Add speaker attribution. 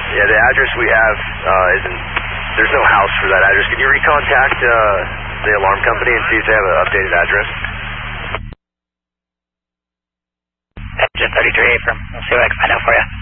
Speaker 1: Yeah, the address we have isn't, there's no house for that address. Can you recontact the alarm company and see if they have an updated address?
Speaker 2: Engine 33 from, we'll see what I can find out for you.